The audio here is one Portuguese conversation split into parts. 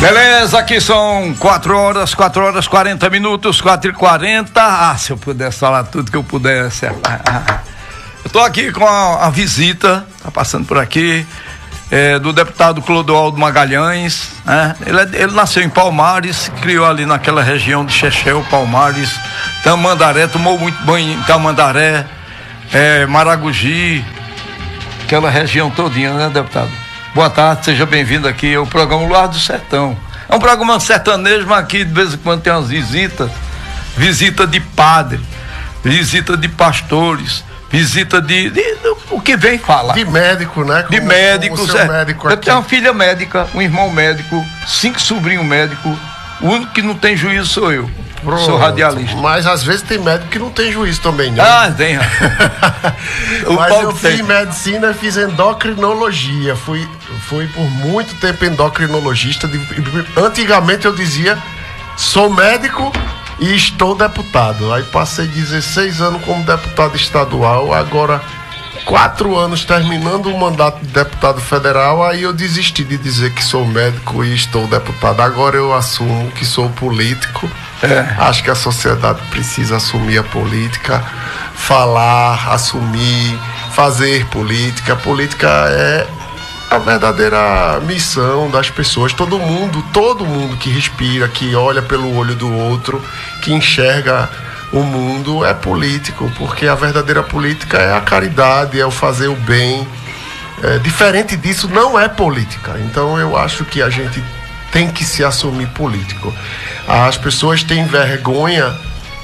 Beleza, aqui são 4 horas 40 minutos, 4h40. Se eu pudesse falar tudo que eu pudesse. Eu tô aqui com a visita, tá passando por aqui, do deputado Clodoaldo Magalhães, né? Ele nasceu em Palmares, criou ali naquela região de Chechel, Palmares, Tamandaré, tomou muito banho em Tamandaré, Maragogi, aquela região todinha, né, deputado? Boa tarde, seja bem-vindo aqui ao programa Luar do Sertão. É um programa sertanejo, mas aqui de vez em quando tem umas visita de padre, visita de pastores, visita de o que vem falar. De médico, né? De médicos, médico eu tenho uma filha médica, um irmão médico, 5 sobrinhos médicos, o único que não tem juízo sou eu. Pronto. Sou radialista. Mas às vezes tem médico que não tem juízo também, né? Tem. Mas eu fiz medicina e fiz endocrinologia. Fui por muito tempo endocrinologista. Antigamente eu dizia, sou médico e estou deputado. Aí passei 16 anos como deputado estadual, agora 4 anos terminando o mandato de deputado federal, aí eu desisti de dizer que sou médico e estou deputado. Agora eu assumo que sou político. Acho que a sociedade precisa assumir a política, falar, assumir, fazer política. A política é a verdadeira missão das pessoas. Todo mundo que respira, que olha pelo olho do outro, que enxerga o mundo é político, porque a verdadeira política é a caridade, é o fazer o bem. Diferente disso não é política. Então eu acho que a gente tem que se assumir político. As pessoas têm vergonha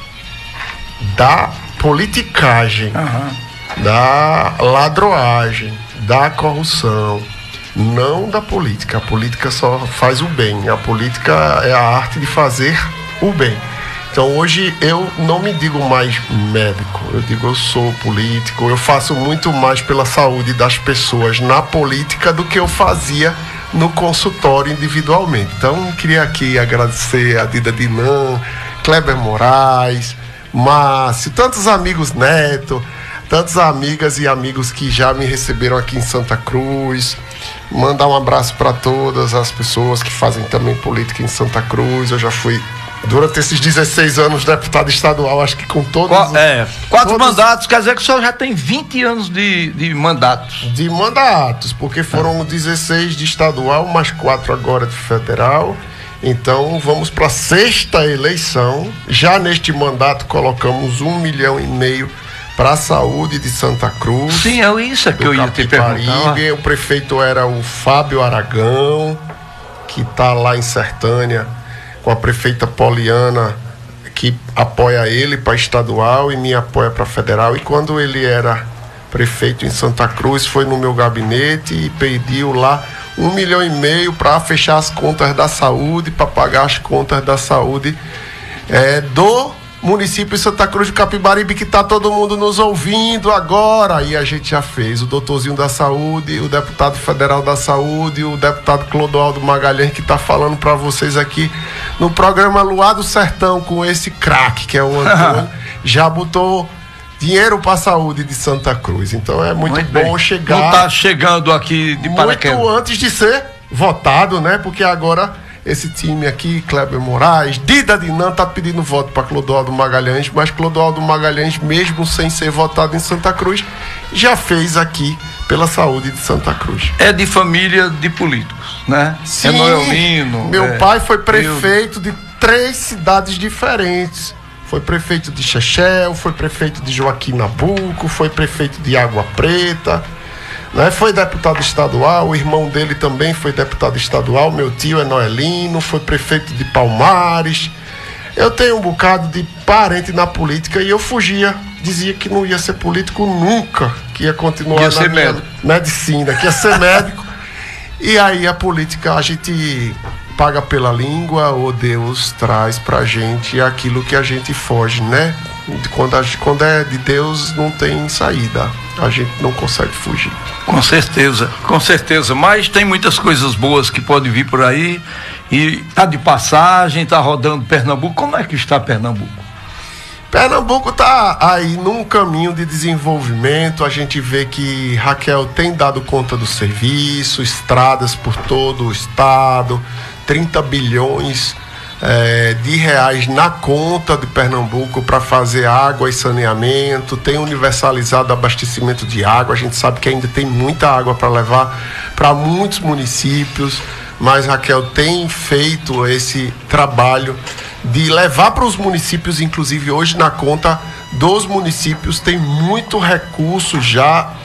da politicagem, da ladroagem, da corrupção, não da política. A política só faz o bem. A política é a arte de fazer o bem. Então hoje eu não me digo mais médico, eu digo eu sou político, eu faço muito mais pela saúde das pessoas na política do que eu fazia no consultório individualmente. Então queria aqui agradecer a Dida Dinan, Kleber Moraes, Márcio, tantos amigos Neto, tantas amigas e amigos que já me receberam aqui em Santa Cruz. Mandar um abraço para todas as pessoas que fazem também política em Santa Cruz. Eu já fui durante esses 16 anos deputado estadual, acho que com todos... 4 mandatos, quer dizer que o senhor já tem 20 anos de mandatos. De mandatos, porque foram 16 de estadual, mais 4 agora de federal. Então vamos para a 6ª eleição. Já neste mandato colocamos 1,5 milhão para a saúde de Santa Cruz. Sim, é isso que eu ia te perguntar. O prefeito era o Fábio Aragão, que está lá em Sertânia, com a prefeita Poliana, que apoia ele para estadual e me apoia para federal. E quando ele era prefeito em Santa Cruz, foi no meu gabinete e pediu lá 1,5 milhão para fechar as contas da saúde, para pagar as contas da saúde do município de Santa Cruz de Capibaribe, que está todo mundo nos ouvindo agora. E a gente já fez o doutorzinho da saúde, o deputado federal da saúde, o deputado Clodoaldo Magalhães, que está falando para vocês aqui no programa Luar do Sertão, com esse craque que é o Antônio, já botou dinheiro para a saúde de Santa Cruz. Então é muito bom chegar. Não está chegando aqui de paraquedas. Muito antes de ser votado, né? Porque agora esse time aqui, Kleber Moraes, Dida Dinan, tá pedindo voto para Clodoaldo Magalhães, mas Clodoaldo Magalhães, mesmo sem ser votado em Santa Cruz, já fez aqui pela saúde de Santa Cruz. É de família de políticos, né? Sim, é noelino. Meu pai foi prefeito de 3 cidades diferentes. Foi prefeito de Chechel, foi prefeito de Joaquim Nabuco, foi prefeito de Água Preta, né? Foi deputado estadual, o irmão dele também foi deputado estadual, meu tio é noelino, foi prefeito de Palmares. Eu tenho um bocado de parente na política e eu fugia, dizia que não ia ser político nunca, que ia continuar na minha medicina, que ia ser médico. E aí a política a gente paga pela língua, ou Deus traz pra gente aquilo que a gente foge, né? Quando é de Deus não tem saída, a gente não consegue fugir. Com certeza, mas tem muitas coisas boas que podem vir por aí, e tá de passagem, tá rodando Pernambuco. Como é que está Pernambuco? Pernambuco está aí num caminho de desenvolvimento. A gente vê que Raquel tem dado conta do serviço, estradas por todo o estado, 30 bilhões de reais na conta de Pernambuco para fazer água e saneamento, tem universalizado abastecimento de água. A gente sabe que ainda tem muita água para levar para muitos municípios, mas Raquel tem feito esse trabalho de levar para os municípios. Inclusive hoje na conta dos municípios tem muito recurso já